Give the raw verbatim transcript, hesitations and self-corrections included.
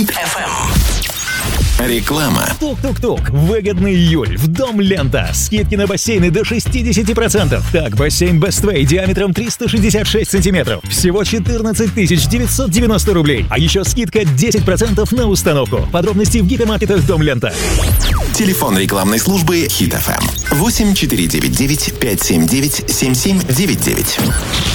эф эм. Реклама. Тук-тук-тук. Выгодный июль. В Дом Лента. Скидки на бассейны до шестьдесят процентов. Так, бассейн Best Way диаметром триста шестьдесят шесть сантиметров. Всего четырнадцать тысяч девятьсот девяносто рублей. А еще скидка десять процентов на установку. Подробности в гипермаркетах Дом Лента. Телефон рекламной службы Хит эф эм. восемь четыре девять девять пять семь девять семь семь девять девять.